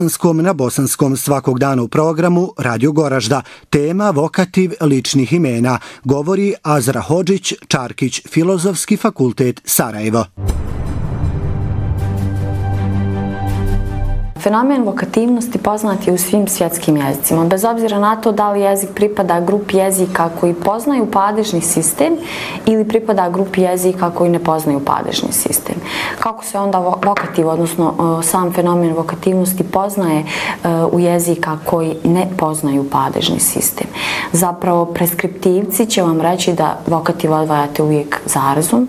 Na bosanskom svakog dana u programu Radio Goražda. Tema vokativ ličnih imena. Govori Azra Hodžić, Čarkić, Filozofski fakultet Sarajevo. Fenomen vokativnosti poznat je u svim svjetskim jezicima. Bez obzira na to da li jezik pripada grupi jezika koji poznaju padežni sistem ili pripada grupi jezika koji ne poznaju padežni sistem. Kako se onda vokativ, odnosno sam fenomen vokativnosti poznaje u jezika koji ne poznaju padežni sistem? Zapravo, preskriptivci će vam reći da vokativ odvajate uvijek zarezom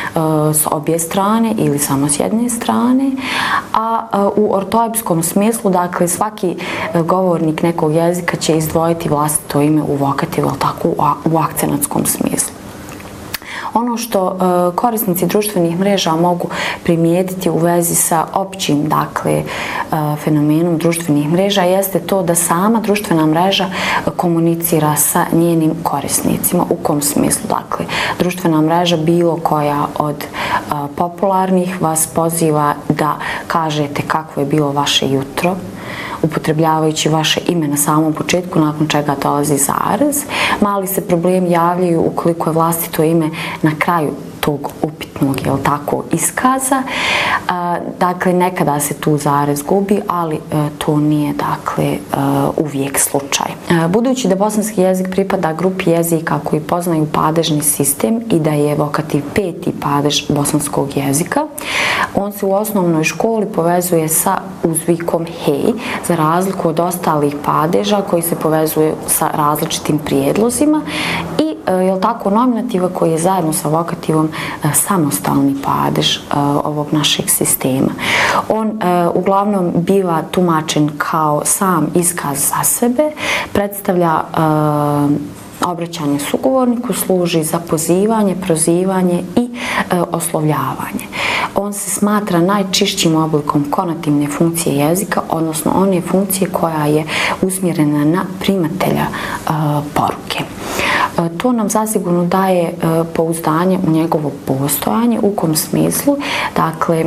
s obje strane ili samo s jedne strane, a u ortoepskom smislu, dakle, svaki govornik nekog jezika će izdvojiti vlastito ime u vokativ, ali tako u akcenatskom smislu. Ono što korisnici društvenih mreža mogu primijetiti u vezi sa općim, dakle, fenomenom društvenih mreža jeste to da sama društvena mreža komunicira sa njenim korisnicima. U kom smislu? Dakle, društvena mreža bilo koja od popularnih vas poziva da kažete kakvo je bilo vaše jutro, upotrebljavajući vaše ime na samom početku, nakon čega dolazi zarez. Mali se problemi javljaju ukoliko je vlastito ime na kraju tog upitnog, jel tako, iskaza. Dakle, nekada se tu zarez gubi, ali to nije, dakle, uvijek slučaj. Budući da bosanski jezik pripada grupi jezika koji poznaju padežni sistem i da je vokativ 5. padež bosanskog jezika, on se u osnovnoj školi povezuje sa uzvikom hej, za razliku od ostalih padeža koji se povezuje sa različitim prijedlozima i nominativa koji je zajedno sa vokativom samostalni padež ovog našeg sistema. On uglavnom biva tumačen kao sam iskaz za sebe, predstavlja obraćanje sugovorniku, služi za pozivanje, prozivanje i oslovljavanje. On se smatra najčišćim oblikom konativne funkcije jezika, odnosno one funkcije koja je usmjerena na primatelja poruke. To nam zasigurno daje pouzdanje u njegovo postojanje, u kom smislu, dakle,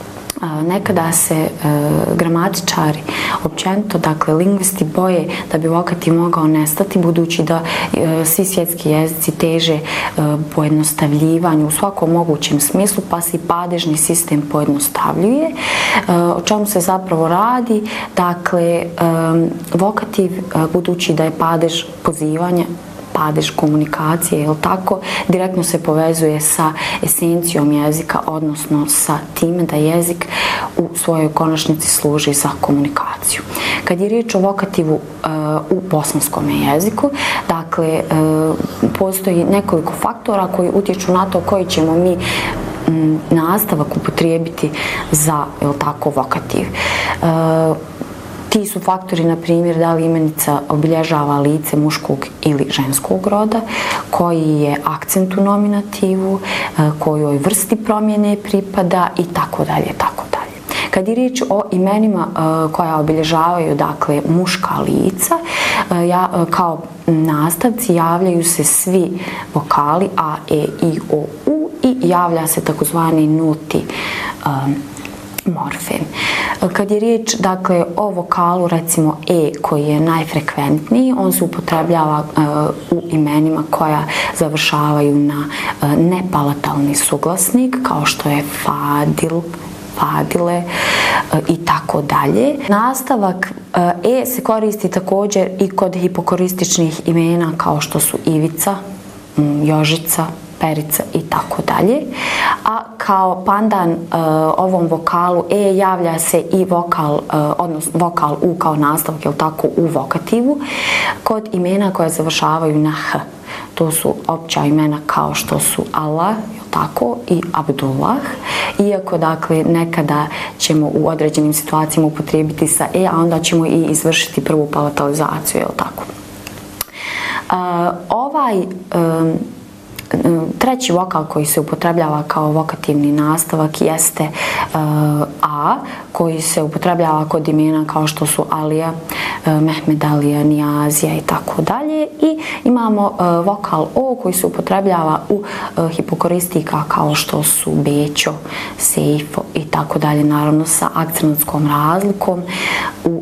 nekada se gramatičari općenito, dakle lingvisti, boje da bi vokativ mogao nestati, budući da svi svjetski jezici teže pojednostavljivanju u svakom mogućem smislu, pa se i padežni sistem pojednostavljuje. O čemu se zapravo radi? Dakle, vokativ, budući da je padež pozivanja, padež komunikacije, jel tako, direktno se povezuje sa esencijom jezika, odnosno sa time da jezik u svojoj konačnici služi za komunikaciju. Kad je riječ o vokativu u bosanskom jeziku, dakle, postoji nekoliko faktora koji utječu na to koji ćemo mi nastavak upotrijebiti za, jel tako, vokativ. Ti su faktori, na primjer, da li imenica obilježava lice muškog ili ženskog roda, koji je akcent u nominativu, kojoj vrsti promjene pripada i tako dalje, tako dalje. Kad je riječ o imenima koja obilježavaju, dakle, muška lica, kao nastavci javljaju se svi vokali a, e, i, o, u i javlja se takozvani nulti morfem. Kad je riječ, dakle, o vokalu, recimo e, koji je najfrekventniji, on se upotrebljava u imenima koja završavaju na nepalatalni suglasnik, kao što je fadil, fadile i tako dalje. Nastavak e se koristi također i kod hipokorističnih imena kao što su Ivica, Jožica, Perica i tako dalje. A kao pandan ovom vokalu e javlja se i vokal, odnosno vokal u kao nastavak, jel tako, u vokativu, kod imena koja završavaju na h. To su opća imena kao što su Allah, jel tako, i Abdullah. Iako, dakle, nekada ćemo u određenim situacijama upotrijebiti sa e, a onda ćemo i izvršiti prvu palatalizaciju, jel tako. Treći vokal koji se upotrebljava kao vokativni nastavak jeste a, koji se upotrebljava kod imena kao što su Alija, Mehmed Alija, Nijazija i tako dalje. I imamo vokal o koji se upotrebljava u hipokoristika kao što su Bećo, Sejfo i tako dalje, naravno sa akcentskom razlikom u